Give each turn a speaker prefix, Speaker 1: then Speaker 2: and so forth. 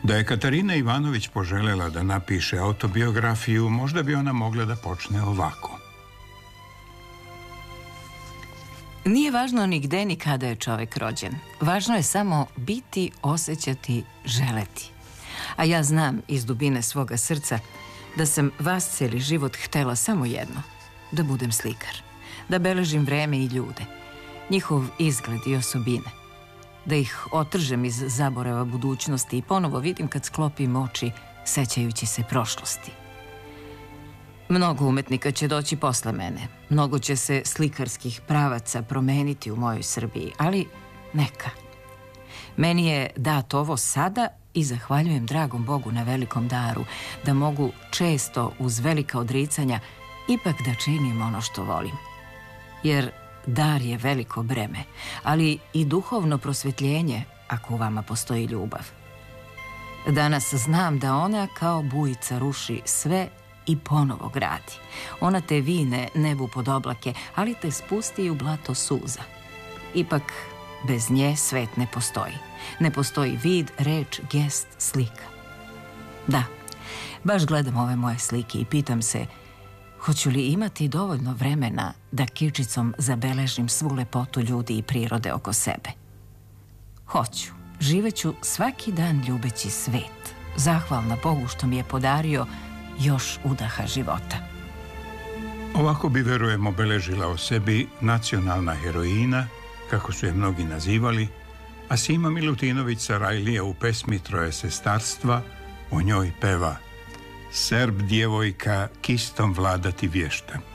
Speaker 1: Da je Katarina Ivanović poželjela da napiše autobiografiju, možda bi ona mogla da počne ovako.
Speaker 2: Nije važno ni gde ni kada je čovek rođen. Važno je samo biti, osjećati, želeti. A ja znam iz dubine svoga srca da sam vas cijeli život htela samo jedno, da budem slikar, da beležim vreme i ljude, njihov izgled i osobine, da ih otržem iz zaborava budućnosti i ponovo vidim kad sklopim oči sećajući se prošlosti. Mnogo umetnika će doći posle mene, mnogo će se slikarskih pravaca promeniti u mojoj Srbiji, ali neka. Meni je dat ovo sada i zahvaljujem dragom Bogu na velikom daru, da mogu često uz velika odricanja ipak da činim ono što volim. Jer dar je veliko breme, ali i duhovno prosvetljenje ako u vama postoji ljubav. Danas znam da ona kao bujica ruši sve i ponovo gradi. Ona te vine nebu pod oblake, ali te spusti u blato suza. Ipak bez nje svet ne postoji. Ne postoji vid, reč, gest, slika. Da, baš gledam ove moje slike i pitam se hoću li imati dovoljno vremena da kičicom zabeležim svu lepotu ljudi i prirode oko sebe. Hoću. Živeću svaki dan ljubeći svet. Zahvalna Bogu što mi je podario još udaha života.
Speaker 1: Ovako bi, verujem, obeležila o sebi nacionalna heroina, kako su je mnogi nazivali, a Sima Milutinović Sarajlija u pesmi Troje sestarstva o njoj peva: Serb djevojka kistom vladati vješta.